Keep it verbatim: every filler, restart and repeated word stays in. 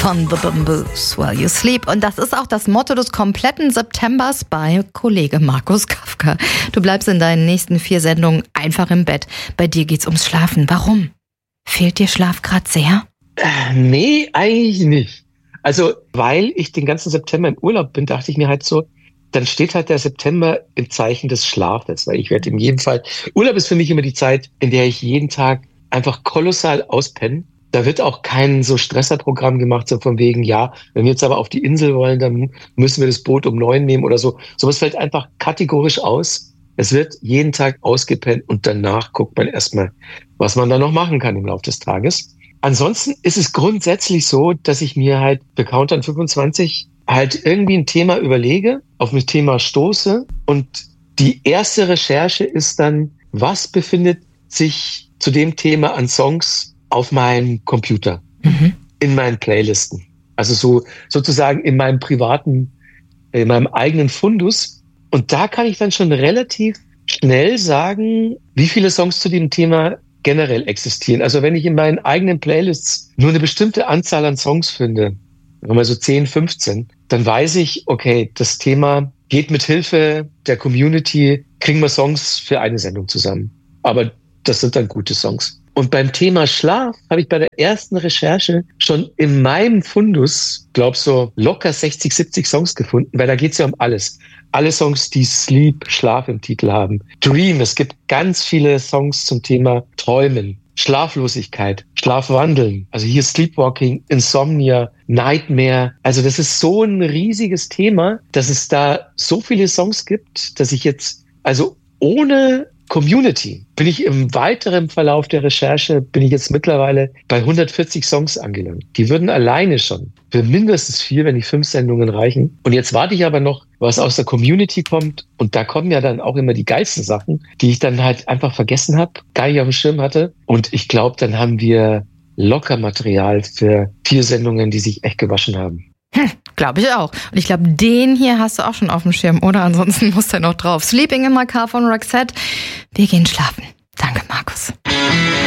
von The Bamboos, While You Sleep. Und das ist auch das Motto des kompletten Septembers bei Kollege Markus Kafka. Du bleibst in deinen nächsten vier Sendungen einfach im Bett. Bei dir geht's ums Schlafen. Warum? Fehlt dir Schlaf gerade sehr? Äh, nee, eigentlich nicht. Also, weil ich den ganzen September im Urlaub bin, dachte ich mir halt so, dann steht halt der September im Zeichen des Schlafes. Weil ich werde in jedem Fall, Urlaub ist für mich immer die Zeit, in der ich jeden Tag einfach kolossal auspenne. Da wird auch kein so Stresserprogramm gemacht, so von wegen, ja, wenn wir jetzt aber auf die Insel wollen, dann müssen wir das Boot um neun nehmen oder so. Sowas fällt einfach kategorisch aus. Es wird jeden Tag ausgepennt und danach guckt man erstmal, was man da noch machen kann im Laufe des Tages. Ansonsten ist es grundsätzlich so, dass ich mir halt für Countdown fünfundzwanzig halt irgendwie ein Thema überlege, auf ein Thema stoße und die erste Recherche ist dann, was befindet sich zu dem Thema an Songs auf meinem Computer, mhm. in meinen Playlisten. Also so sozusagen in meinem privaten, in meinem eigenen Fundus. Und da kann ich dann schon relativ schnell sagen, wie viele Songs zu dem Thema generell existieren. Also wenn ich in meinen eigenen Playlists nur eine bestimmte Anzahl an Songs finde, sagen wir so zehn, fünfzehn, dann weiß ich, okay, das Thema geht mit Hilfe der Community, kriegen wir Songs für eine Sendung zusammen. Aber das sind dann gute Songs. Und beim Thema Schlaf habe ich bei der ersten Recherche schon in meinem Fundus, glaube so locker sechzig, siebzig Songs gefunden, weil da geht es ja um alles. Alle Songs, die Sleep, Schlaf im Titel haben. Dream, es gibt ganz viele Songs zum Thema Träumen, Schlaflosigkeit, Schlafwandeln. Also hier Sleepwalking, Insomnia, Nightmare. Also das ist so ein riesiges Thema, dass es da so viele Songs gibt, dass ich jetzt, also ohne Community bin ich im weiteren Verlauf der Recherche, bin ich jetzt mittlerweile bei hundertvierzig Songs angelangt. Die würden alleine schon für mindestens vier, wenn nicht fünf Sendungen reichen. Und jetzt warte ich aber noch, was aus der Community kommt. Und da kommen ja dann auch immer die geilsten Sachen, die ich dann halt einfach vergessen habe, gar nicht auf dem Schirm hatte. Und ich glaube, dann haben wir locker Material für vier Sendungen, die sich echt gewaschen haben. Hm, glaube ich auch. Und ich glaube, den hier hast du auch schon auf dem Schirm, oder? Ansonsten muss der noch drauf. Sleeping in my car von Roxette. Wir gehen schlafen. Danke, Markus.